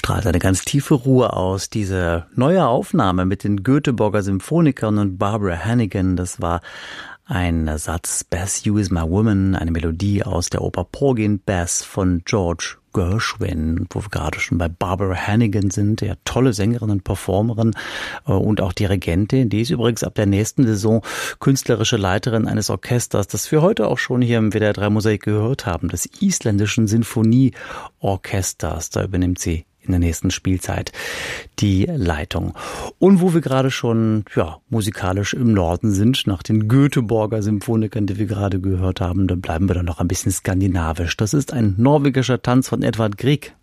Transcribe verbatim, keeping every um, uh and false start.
strahlt eine ganz tiefe Ruhe aus. Diese neue Aufnahme mit den Göteborger Symphonikern und Barbara Hannigan, das war ein Satz Bess, You Is My Woman, eine Melodie aus der Oper Porgy and Bess von George Gershwin, wo wir gerade schon bei Barbara Hannigan sind, ja, tolle Sängerin und Performerin äh, und auch Dirigentin. Die ist übrigens ab der nächsten Saison künstlerische Leiterin eines Orchesters, das wir heute auch schon hier im W D R drei Mosaik gehört haben, des isländischen Sinfonieorchesters. Da übernimmt sie in der nächsten Spielzeit die Leitung. Und wo wir gerade schon ja musikalisch im Norden sind, nach den Göteborger Symphonikern, die wir gerade gehört haben, dann bleiben wir dann noch ein bisschen skandinavisch. Das ist ein norwegischer Tanz von Edvard Grieg.